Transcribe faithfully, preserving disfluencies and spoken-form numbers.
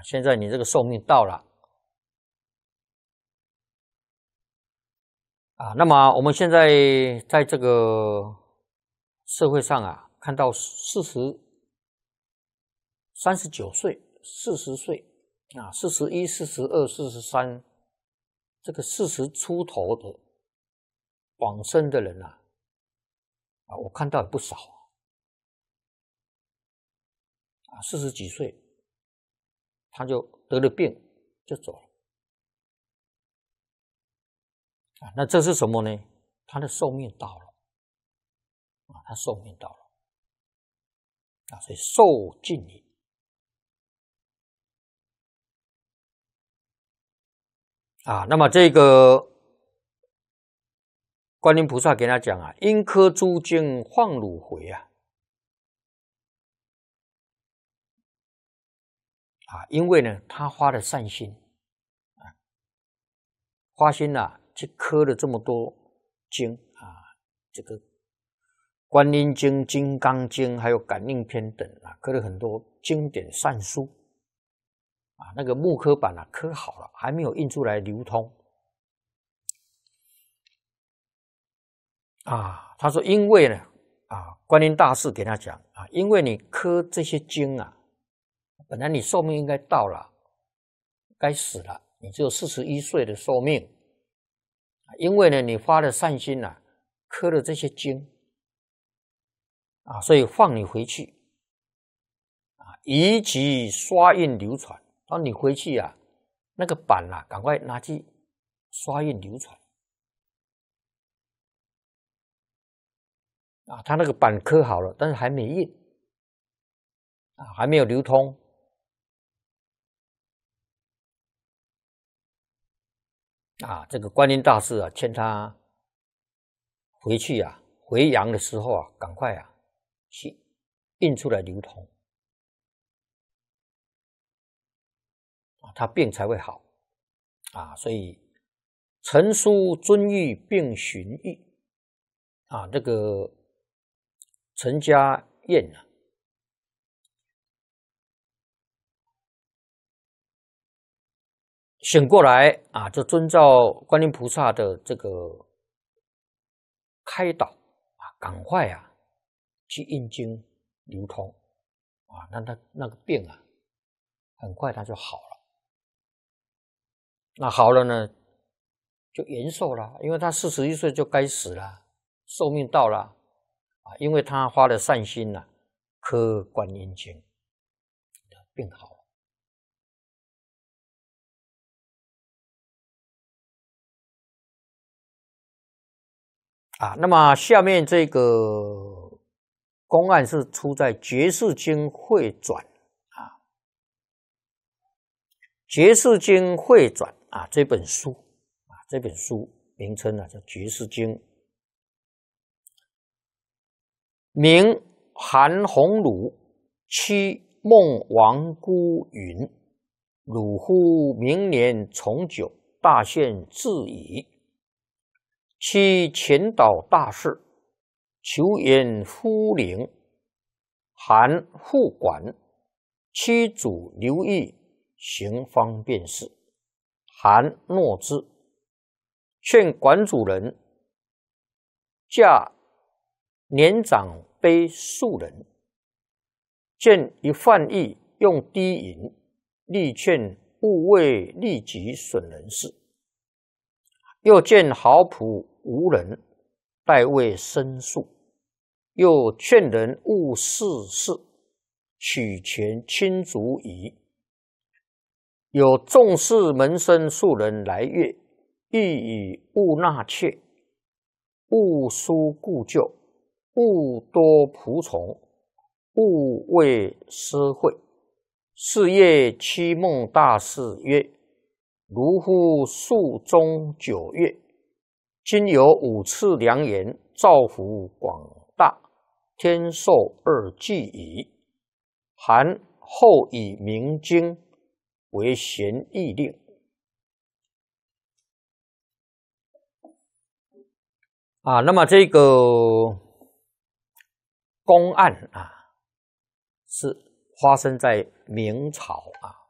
现在你这个寿命到了啊，那么我们现在在这个社会上啊，看到四十、三十九岁、四十岁啊，四十一、四十二、四十三，这个四十出头的往生的人啊，啊，我看到也不少啊，四十几岁他就得了病就走了。啊，那这是什么呢？他的寿命到了，啊，他寿命到了，啊，所以寿尽矣。啊，那么这个观音菩萨给他讲啊，因科诸经放汝回啊，啊，因为呢，他发了善心，啊，发心啊，去刻了这么多经啊，这个观音经、金刚经，还有感应篇等啊，刻了很多经典善书啊，那个木刻版啊，刻好了，还没有印出来流通啊。他说，因为呢，啊，观音大士给他讲啊，因为你刻这些经啊，本来你寿命应该到了，该死了，你只有四十一岁的寿命，因为呢，你发了善心啊，刻了这些经啊，所以放你回去啊，以及刷印流传。当你回去啊，那个版啊，赶快拿去刷印流传啊。他那个版刻好了，但是还没印啊，还没有流通啊。这个观音大士啊，劝他回去啊，回阳的时候啊，赶快啊去印出来流通啊，他病才会好啊。所以陈书遵谕并循谕啊，这个陈家宴啊，醒过来啊，就遵照观音菩萨的这个开导啊，赶快啊去印经流通啊，那他那个病啊，很快他就好了。那好了呢，就延寿了，因为他四十一岁就该死了，寿命到了啊，因为他发了善心了，刻观音经，病好了。啊，那么下面这个公案是出在《觉世经汇转》啊，《觉世经汇转》啊这本书啊，这本书名称呢叫《觉世经》，名韩鸿儒妻孟王姑云，汝乎明年重九，大限至矣。其前导大事，求言夫灵，韩护管，妻主留意行方便事，韩诺之，劝管主人驾年长卑庶人，见一犯意用低银，力劝勿为利己损人事。又见豪仆无人，代为申诉，又劝人勿事事，取钱亲族矣。有重视门生数人来阅，亦以勿纳妾，勿疏故旧，勿多仆从，勿为私会。是夜期孟大士曰：如乎数中九月，今有五次良言，造福广大，天寿二季矣。韩后以明经为贤议令。啊，那么这个公案啊，是发生在明朝啊。